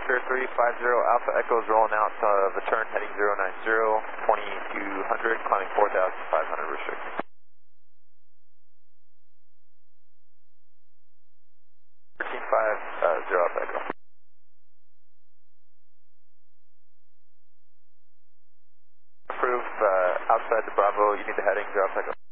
Vector 350 Alpha Echo is rolling out of the turn heading 090, 2200, climbing 4,500 restricting. 1350 Alpha Echo. Approve outside the Bravo, you need the heading 0 Alpha Echo.